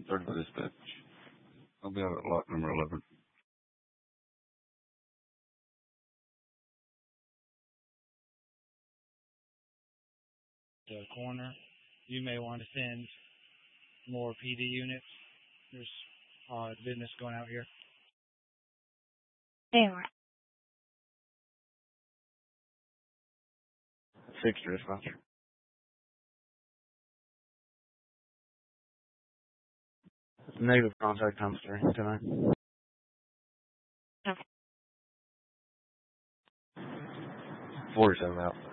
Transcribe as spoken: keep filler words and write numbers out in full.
third for dispatch. I'll be out at lot number eleven. The corner. You may want to send more P D units. There's uh, business going out here. There. Six dispatch. Negative contact times three tonight. Okay. Forty-seven out.